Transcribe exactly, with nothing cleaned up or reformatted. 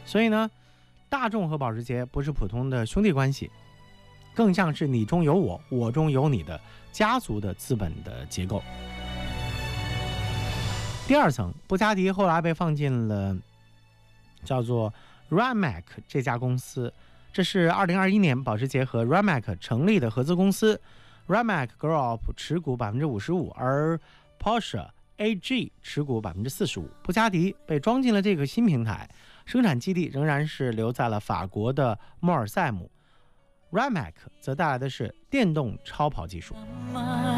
所以呢，大众和保时捷不是普通的兄弟关系，更像是你中有我，我中有你的家族的资本的结构。第二层，布加迪后来被放进了叫做 Rimac 这家公司，这是二零二一年保时捷和 Rimac 成立的合资公司。 Rimac Group 持股 百分之五十五， 而 Porsche A G 持股 百分之四十五。 布加迪被装进了这个新平台，生产基地仍然是留在了法国的莫尔塞姆。 Rimac 则带来的是电动超跑技术。